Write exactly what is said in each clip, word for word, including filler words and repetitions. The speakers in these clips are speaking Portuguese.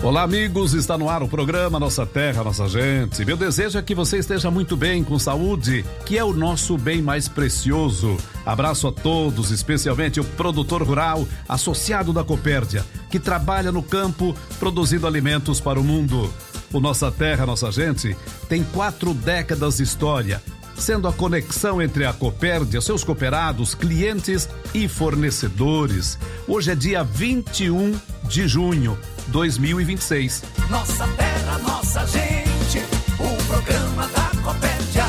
Olá, amigos, está no ar o programa Nossa Terra, Nossa Gente. Meu desejo é que você esteja muito bem, com saúde, que é o nosso bem mais precioso. Abraço a todos, especialmente o produtor rural associado da Copérdia, que trabalha no campo produzindo alimentos para o mundo. O Nossa Terra, Nossa Gente tem quatro décadas de história, sendo a conexão entre a Copérdia, seus cooperados, clientes e fornecedores. Hoje é dia vinte e um de junho de dois mil e vinte e seis. Nossa Terra, Nossa Gente, o programa da Copérdia.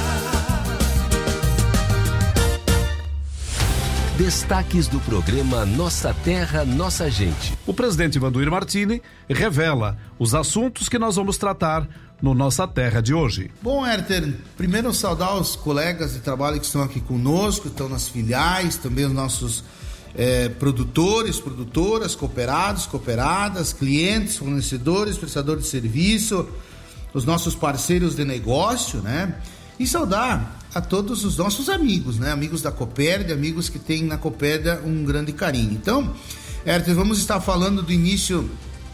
Destaques do programa Nossa Terra, Nossa Gente. O presidente Vanduir Martini revela os assuntos que nós vamos tratar no Nossa Terra de hoje. Bom, Herter, primeiro saudar os colegas de trabalho que estão aqui conosco, estão nas filiais, também os nossos é, produtores, produtoras, cooperados, cooperadas, clientes, fornecedores, prestadores de serviço, os nossos parceiros de negócio, né? E saudar a todos os nossos amigos, né? Amigos da Copérdia, amigos que têm na Copérdia um grande carinho. Então, Herter, vamos estar falando do início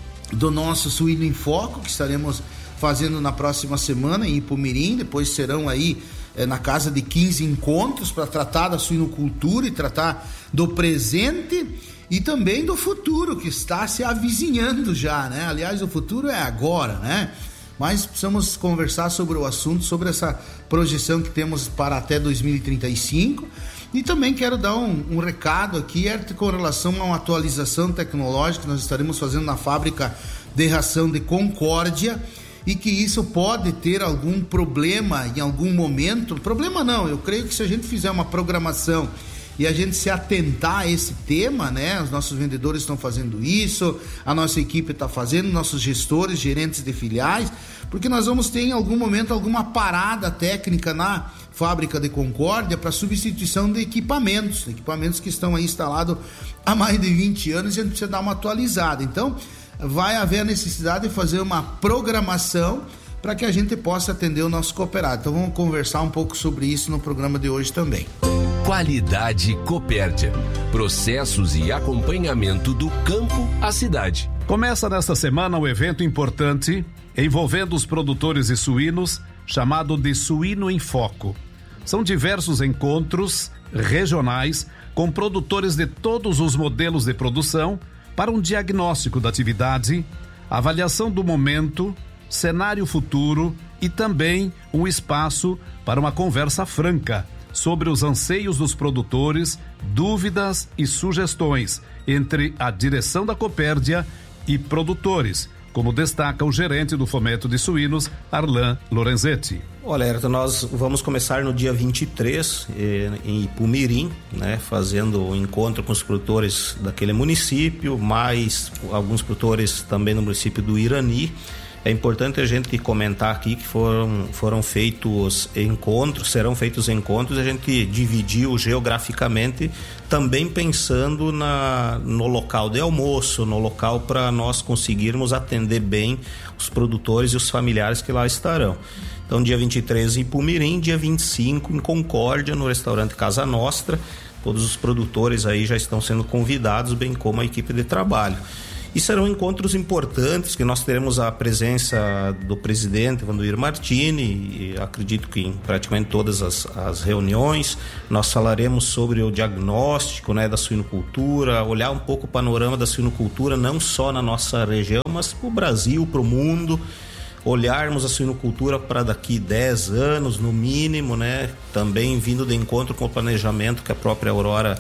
do nosso Suíno em Foco, que estaremos fazendo na próxima semana em Ipumirim. Depois serão aí é, na casa de quinze encontros para tratar da suinocultura e tratar do presente e também do futuro que está se avizinhando já, né? Aliás, o futuro é agora, né? Mas precisamos conversar sobre o assunto, sobre essa projeção que temos para até dois mil e trinta e cinco. E também quero dar um, um recado aqui é, com relação a uma atualização tecnológica que nós estaremos fazendo na fábrica de ração de Concórdia, e que isso pode ter algum problema em algum momento. Problema não, eu creio que se a gente fizer uma programação e a gente se atentar a esse tema, né? Os nossos vendedores estão fazendo isso, a nossa equipe está fazendo, nossos gestores, gerentes de filiais, porque nós vamos ter em algum momento alguma parada técnica na fábrica de Concórdia para substituição de equipamentos, equipamentos que estão aí instalados há mais de vinte anos e a gente precisa dar uma atualizada. Então, vai haver a necessidade de fazer uma programação para que a gente possa atender o nosso cooperado. Então vamos conversar um pouco sobre isso no programa de hoje também. Qualidade Copérdia. Processos e acompanhamento do campo à cidade. Começa nesta semana um evento importante envolvendo os produtores de suínos, chamado de Suíno em Foco. São diversos encontros regionais com produtores de todos os modelos de produção para um diagnóstico da atividade, avaliação do momento, cenário futuro e também um espaço para uma conversa franca sobre os anseios dos produtores, dúvidas e sugestões entre a direção da Copérdia e produtores, como destaca o gerente do Fomento de Suínos, Arlan Lorenzetti. Olha, Herta, nós vamos começar no dia vinte e três eh, em Ipumirim, né, fazendo um encontro com os produtores daquele município, mais alguns produtores também no município do Irani. É importante a gente comentar aqui que foram, foram feitos encontros, serão feitos encontros, a gente dividiu geograficamente, também pensando na, no local de almoço, no local para nós conseguirmos atender bem os produtores e os familiares que lá estarão. Então, dia vinte e três em Ipumirim, dia vinte e cinco em Concórdia, no restaurante Casa Nostra. Todos os produtores aí já estão sendo convidados, bem como a equipe de trabalho. E serão encontros importantes, que nós teremos a presença do presidente Vanduir Martini, e acredito que em praticamente todas as, as reuniões. Nós falaremos sobre o diagnóstico, né, da suinocultura, olhar um pouco o panorama da suinocultura, não só na nossa região, mas para o Brasil, para o mundo. Olharmos a suinocultura para daqui dez anos, no mínimo, né? Também vindo de encontro com o planejamento que a própria Aurora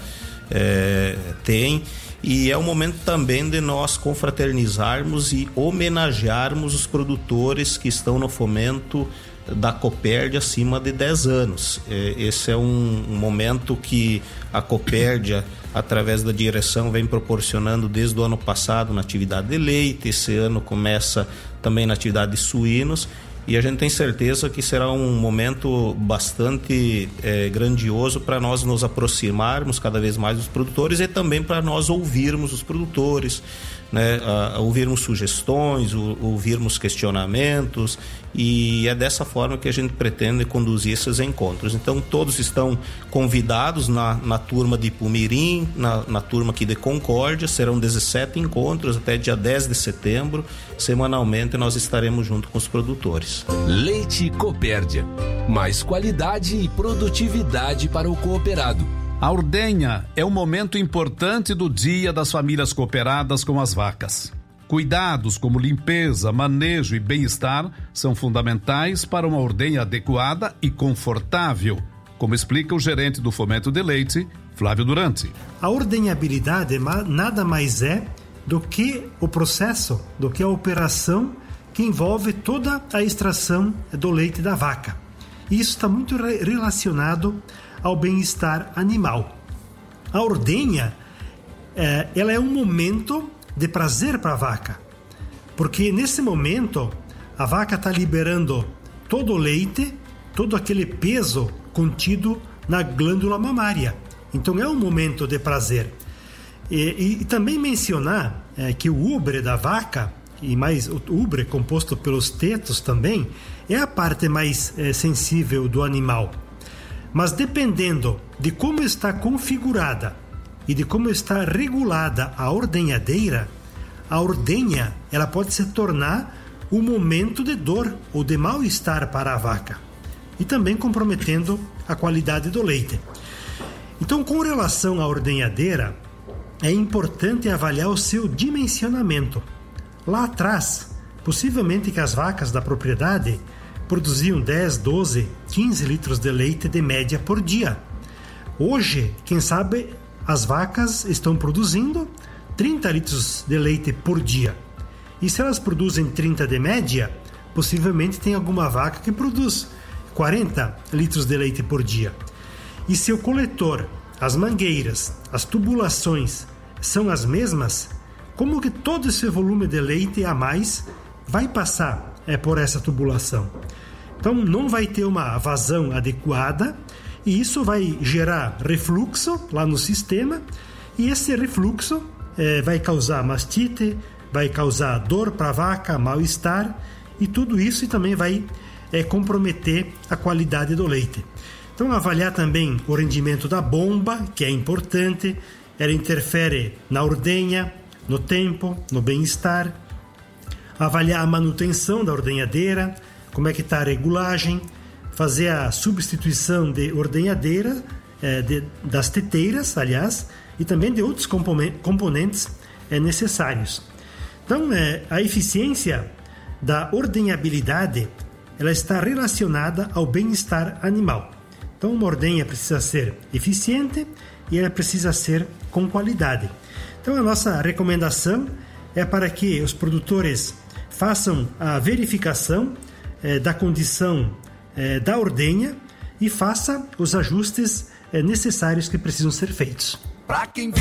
é, tem. E é o momento também de nós confraternizarmos e homenagearmos os produtores que estão no fomento da Copérdia acima de dez anos. Esse é um, um momento que a Copérdia, através da direção, vem proporcionando desde o ano passado na atividade de leite. Esse ano começa também na atividade de suínos, e a gente tem certeza que será um momento bastante é, grandioso para nós nos aproximarmos cada vez mais dos produtores e também para nós ouvirmos os produtores, né, a, a ouvirmos sugestões, o, ouvirmos questionamentos, e é dessa forma que a gente pretende conduzir esses encontros. Então todos estão convidados na, na turma de Ipumirim, na, na turma aqui de Concórdia. Serão dezessete encontros até dia dez de setembro. Semanalmente nós estaremos junto com os produtores. Leite Copérdia, mais qualidade e produtividade para o cooperado. A ordenha é um momento importante do dia das famílias cooperadas com as vacas. Cuidados como limpeza, manejo e bem-estar são fundamentais para uma ordenha adequada e confortável, como explica o gerente do Fomento de Leite, Flávio Durante. A ordenhabilidade nada mais é do que o processo, do que a operação que envolve toda a extração do leite da vaca. Isso está muito relacionado ao bem-estar animal. A ordenha, é, ela é um momento de prazer para a vaca, porque nesse momento a vaca está liberando todo o leite, todo aquele peso contido na glândula mamária. Então é um momento de prazer. E, e, e também mencionar é, que o úbre da vaca, e mais o úbre composto pelos tetos também, é a parte mais é, sensível do animal. Mas dependendo de como está configurada e de como está regulada a ordenhadeira, a ordenha ela pode se tornar um momento de dor ou de mal-estar para a vaca, e também comprometendo a qualidade do leite. Então, com relação à ordenhadeira, é importante avaliar o seu dimensionamento. Lá atrás, possivelmente que as vacas da propriedade produziam dez, doze, quinze litros de leite de média por dia. Hoje, quem sabe, as vacas estão produzindo trinta litros de leite por dia. E se elas produzem trinta de média, possivelmente tem alguma vaca que produz quarenta litros de leite por dia. E se o coletor, as mangueiras, as tubulações são as mesmas, como que todo esse volume de leite a mais vai passar é, por essa tubulação? Então não vai ter uma vazão adequada, e isso vai gerar refluxo lá no sistema, e esse refluxo é, vai causar mastite, vai causar dor para a vaca, mal-estar, e tudo isso e também vai é, comprometer a qualidade do leite. Então avaliar também o rendimento da bomba, que é importante, ela interfere na ordenha, no tempo, no bem-estar. Avaliar a manutenção da ordenhadeira, como é que está a regulagem, fazer a substituição de ordenhadeira, é, de, das teteiras, aliás, e também de outros componentes é, necessários. Então, é, a eficiência da ordenhabilidade ela está relacionada ao bem-estar animal. Então, uma ordenha precisa ser eficiente e ela precisa ser com qualidade. Então, a nossa recomendação é para que os produtores façam a verificação eh, da condição eh, da ordenha e faça os ajustes eh, necessários que precisam ser feitos.